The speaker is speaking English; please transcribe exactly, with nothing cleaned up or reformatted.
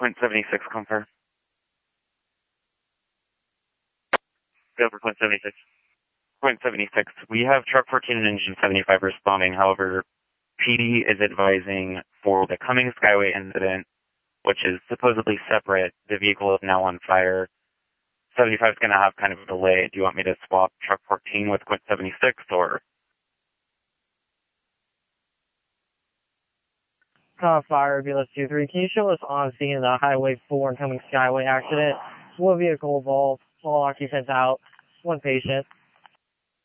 Quint seventy-six, confirm. Go for Quint seventy-six. Quint seventy-six, we have truck fourteen and engine seventy-five responding. However, P D is advising for the Cummings Skyway incident, which is supposedly separate. The vehicle is now on fire. seventy-five is going to have kind of a delay. Do you want me to swap truck fourteen with Quint seventy-six, or? Uh, fire, ambulance two three. Can you show us on scene of the Highway four and Cummings Skyway accident? One vehicle involved, all occupants out, one patient.